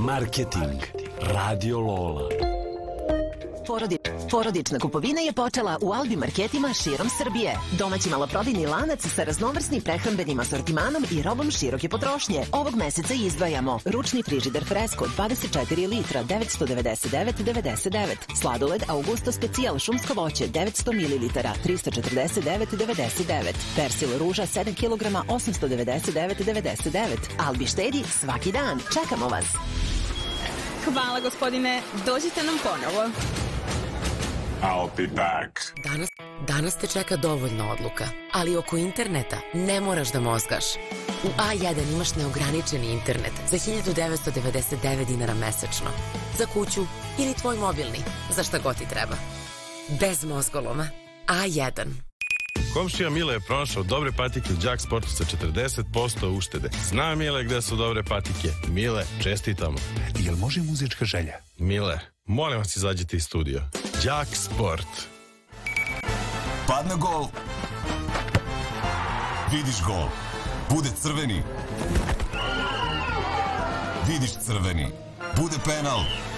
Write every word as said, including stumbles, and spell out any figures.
Marketing. Radio Lola. Porodi, porodična kupovina je počela u Albi marketima širom Srbije. Domaći maloprodajni lanac sa raznovrsnim prehrambenim asortimanom i robom široke potrošnje. Ovog meseca izdvajamo ručni frižider Fresco dvadeset četiri litra devetsto devedeset devet devedeset devet, sladoled Augusto Specijal šumsko voće devetsto mililitara trista četrdeset devet devedeset devet, persil ruža sedam kilograma osamsto devedeset devet devedeset devet. Albi štedi svaki dan. Čekamo vas. Hvala gospodine, dođite nam ponovo. I'll be back. Danas, danas te čeka dovoljno odluka, ali oko interneta ne moraš da mozgaš. U A jedan imaš neograničeni internet za hiljadu devetsto devedeset devet dinara mesečno. Za kuću ili tvoj mobilni, za šta god ti treba. Bez mozgoloma. A jedan. Komšija Mile je pronašao dobre patike u Đak Sportu sa četrdeset posto uštede. Zna Mile gde su dobre patike. Mile, čestitamo. Jel može muzička želja? Mile, molim vas izađite iz studija. Đak Sport. Padne gol. Vidiš gol. Bude crveni. Vidiš crveni. Bude penal.